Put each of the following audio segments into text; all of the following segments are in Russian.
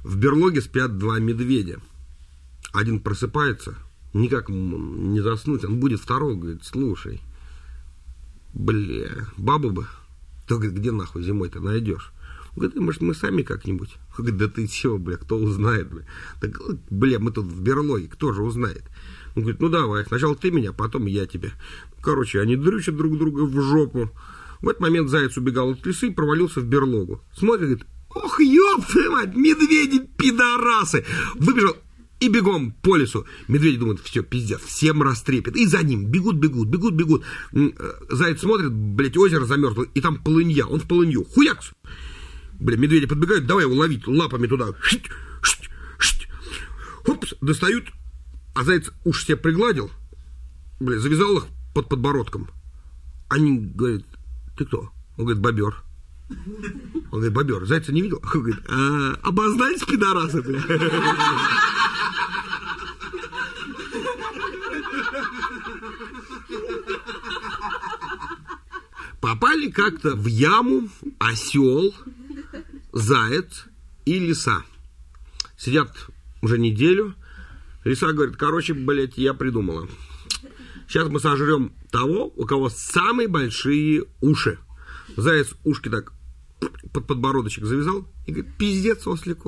В берлоге спят два медведя. Один просыпается, никак не заснуть, он будет второго, говорит, слушай, бабу бы, то, говорит, где нахуй зимой-то найдешь? Он говорит, может, мы сами как-нибудь? Он говорит, да ты чего, кто узнает, Так, мы тут в берлоге, кто же узнает? Он говорит, ну давай, сначала ты меня, потом я тебя. Короче, они дрючат друг друга в жопу. В этот момент заяц убегал от лисы и провалился в берлогу. Смотрит, говорит, ох, ёб твою мать, медведи-пидорасы! Выбежал и бегом по лесу. Медведи думают, все, пиздец, всем растрепет. И за ним бегут. Заяц смотрит, озеро замерзло, и там полынья. Он в полынью. Хуякс! Медведи подбегают, давай его ловить лапами туда. Хопс, достают. А заяц уши себе пригладил, завязал их под подбородком. Они говорят, ты кто? Он говорит, бобер. Он говорит, бобер, зайца не видел? Он говорит, обознались, пидорасы, Попали как-то в яму осел, заяц и лиса. Сидят уже неделю. Лиса говорит, короче, я придумала. Сейчас мы сожрем того, у кого самые большие уши. Заяц ушки так под подбородочек завязал и говорит, пиздец ослику.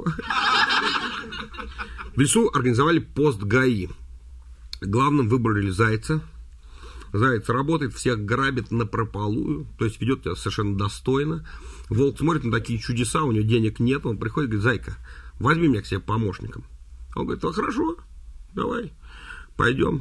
В лесу организовали пост ГАИ. Главным выбрали зайца. Заяц работает, всех грабит напропалую, то есть ведет себя совершенно достойно. Волк смотрит на такие чудеса, у него денег нет, он приходит и говорит, зайка, возьми меня к себе помощником. Он говорит, хорошо, давай, пойдем.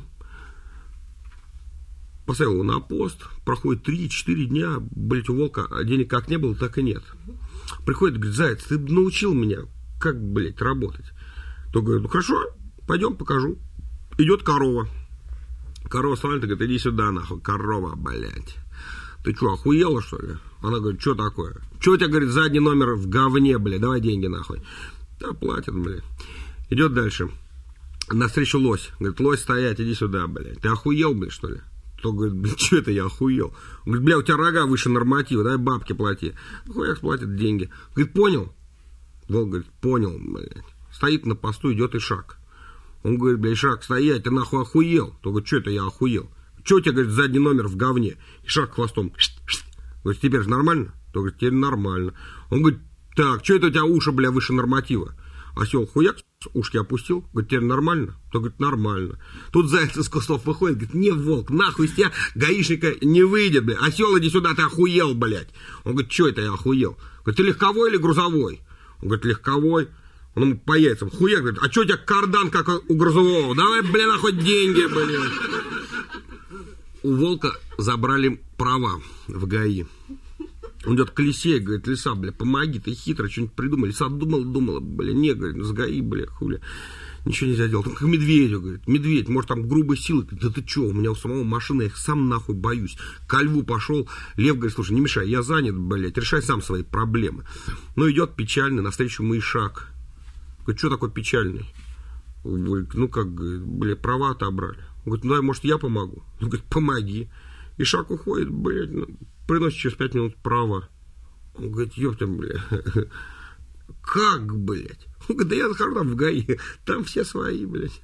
Поставил его на пост, проходит 3-4 дня, у волка денег как не было, так и нет. Приходит, говорит, заяц, ты научил меня, как, работать. То говорит, ну хорошо, пойдем покажу. Идет корова. Корова смотрит и говорит, иди сюда, нахуй, корова, Ты что, охуела, что ли? Она говорит, что такое? Что у тебя, говорит, задний номер в говне, давай деньги, нахуй. Да, платят, Идет дальше. Навстречу лось. Говорит, лось, стоять, иди сюда, Ты охуел, что ли? То говорит, что это я охуел? Он говорит, у тебя рога выше норматива, дай бабки плати. Хуяк платит деньги. Говорит, понял? Волк говорит, понял, Стоит на посту, идет Ишак. Он говорит, Ишак, стоять, ты нахуй охуел? То говорит, что это я охуел? Что у тебя, говорит, задний номер в говне? Ишак хвостом. Говорит, теперь же нормально? То говорит, теперь нормально. Он говорит, так, что это у тебя уши, выше норматива? Осел хуяк, ушки опустил, говорит, теперь нормально? То говорит, нормально. Тут заяц из кустов выходит, говорит, не, волк, нахуй из тебя гаишника не выйдет, Осел, иди сюда, ты охуел, Он говорит, что это я охуел? Говорит, ты легковой или грузовой? Он говорит, легковой. Он ему по яйцам хуяк, говорит, а что у тебя кардан, как у грузового? Давай, нахуй деньги, У волка забрали права в ГАИ. Он идет к лисе, говорит, лиса, помоги, ты хитро что-нибудь придумай. Лиса думала, не, говорит, с ГАИ, хули. Ничего нельзя делать. Только к медведю, говорит, медведь, может, там грубой силы. Говорит, да ты что, у меня у самого машина, я их сам нахуй боюсь. Ко льву пошел, лев говорит, слушай, не мешай, я занят, решай сам свои проблемы. Но идет печальный, навстречу ему Ишак. Говорит, что такое печальный? Ну, как, права отобрали. Он говорит, ну, дай, может, я помогу? Он говорит, помоги. Ишак уходит, приносит через 5 минут права. Он говорит, ёпта, как, Он говорит, да я захожу там в ГАИ, там все свои,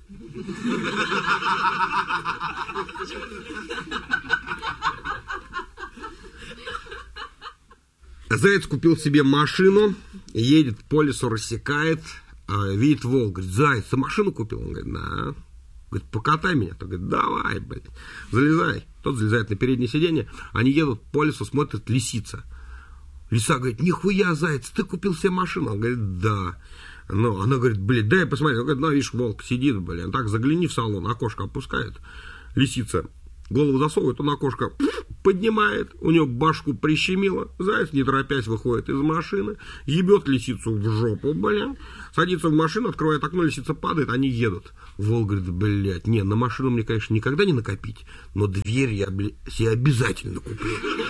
Заяц купил себе машину, едет по лесу, рассекает, видит волк, говорит, заяц, ты машину купил? Он говорит, да. Говорит, покатай меня. Тот говорит, давай, залезай. Тот залезает на переднее сиденье, они едут по лесу, смотрят, лисица. Лиса говорит, нихуя, заяц, ты купил себе машину? Он говорит, да. Но она говорит, дай посмотреть. Он говорит, видишь, волк сидит, так загляни в салон, окошко опускает. Лисица голову засовывает, он окошко поднимает, у него башку прищемило, заяц, не торопясь, выходит из машины, ебет лисицу в жопу, садится в машину, открывает окно, лисица падает, они едут. Волк говорит, на машину мне, конечно, никогда не накопить, но дверь я себе обязательно куплю.